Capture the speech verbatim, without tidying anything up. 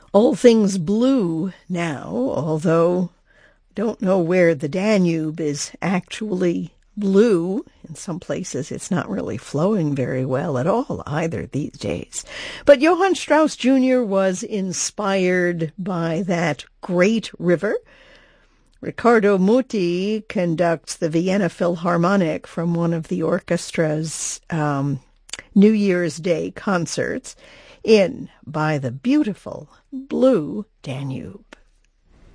All things blue now, although I don't know where the Danube is actually blue. In some places it's not really flowing very well at all either these days. But Johann Strauss Junior was inspired by that great river. Riccardo Muti conducts the Vienna Philharmonic from one of the orchestra's um, New Year's Day concerts in By the Beautiful Blue Danube.